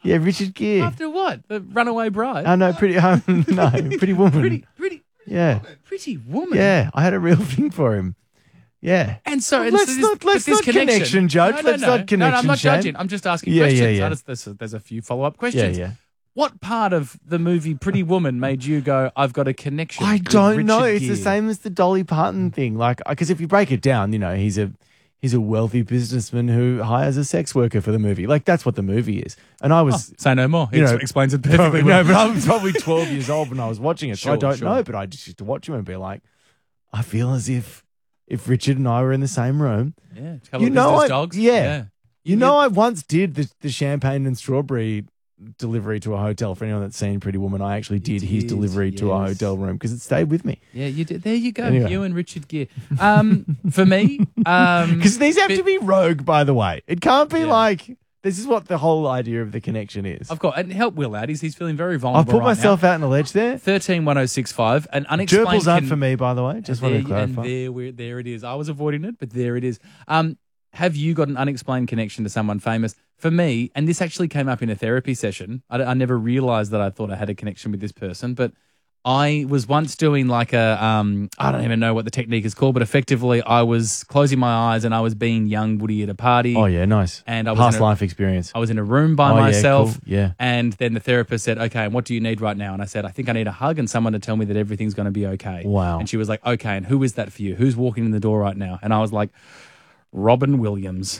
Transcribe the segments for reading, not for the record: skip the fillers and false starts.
Yeah, Richard Gere. After what? The Runaway Bride? No, Pretty Woman. Yeah. Pretty Woman? Yeah, I had a real thing for him. Yeah. And so, let's not connection judge. Let's not connection. No, I'm not Shane. judging. I'm just asking Yeah, questions. yeah. There's a few follow-up questions. Yeah. What part of the movie Pretty Woman made you go, I've got a connection? I with don't know. Richard It's the Gere? same as the Dolly Parton thing. Like, because if you break it down, he's a wealthy businessman who hires a sex worker for the movie. Like, that's what the movie is. And I was say no more. It explains it probably, perfectly. no, but I was probably 12 years old when I was watching it, so I don't Sure. know. But I just used to watch him and be like, I feel as if Richard and I were in the same room. Yeah, a couple of business dogs. Yeah. I once did the champagne and strawberry delivery to a hotel. For anyone that's seen Pretty Woman, I actually did his delivery to a hotel room because it stayed with me. Yeah, you did. There you go. Anyway. You and Richard Gere. For me, because these have to be rogue, by the way. It can't be like this is what the whole idea of the connection is. I've got and help Will out. He's feeling very I've vulnerable. put right myself now. out on a ledge there. 131065. An unexplained. Gerbils aren't for me, by the way. Just want to clarify. And there it is. I was avoiding it, but there it is. Have you got an unexplained connection to someone famous? For me, and this actually came up in a therapy session. I never realized that I thought I had a connection with this person, but I was once doing like I don't even know what the technique is called, but effectively I was closing my eyes and I was being young Woody at a party. Oh, yeah, nice. And I was past life experience. I was in a room by Oh, yeah, myself. cool. Yeah. And then the therapist said, okay, and what do you need right now? And I said, I think I need a hug and someone to tell me that everything's going to be okay. Wow. And she was like, okay, and who is that for you? Who's walking in the door right now? And I was like, Robin Williams.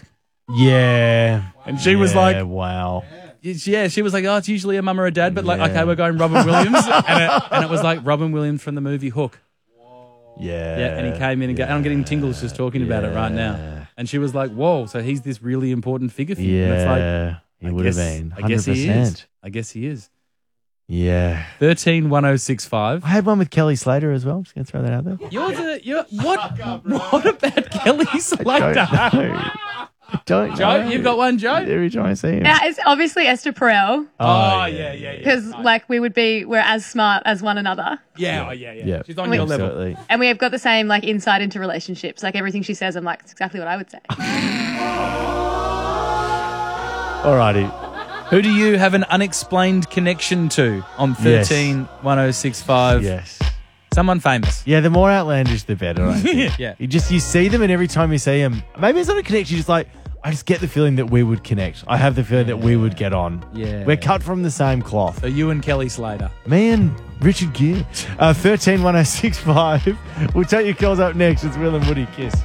Yeah. And she was like, wow. Yeah, she was like, oh, it's usually a mum or a dad, but like, okay, we're going Robin Williams. and it was like Robin Williams from the movie Hook. Yeah. Yeah, and he came in and I'm getting tingles just talking about it right now. And she was like, whoa, so he's this really important figure for you. And it's like, he would have been. 100%. I guess he is. I guess he is. Yeah. 131065. I had one with Kelly Slater as well. I'm just going to throw that out there. What about Kelly Slater? Don't Joe, know. you've got one, Joe? Every time I see him. Yeah, it's obviously Esther Perel. Yeah. Because we're as smart as one another. Yeah. She's on your level. Absolutely. And we have got the same insight into relationships. Like everything she says, I'm like, it's exactly what I would say. Alrighty. Who do you have an unexplained connection to on 131065? Yes. Someone famous. Yeah, the more outlandish, the better. I think. Yeah. You see them, and every time you see them, maybe it's not a connection. You're just like, I just get the feeling that we would connect. I have the feeling that we would get on. Yeah. We're cut from the same cloth. So you and Kelly Slater. Me and Richard Gere. 131065. We'll take your calls up next. It's Will and Woody. Kiss.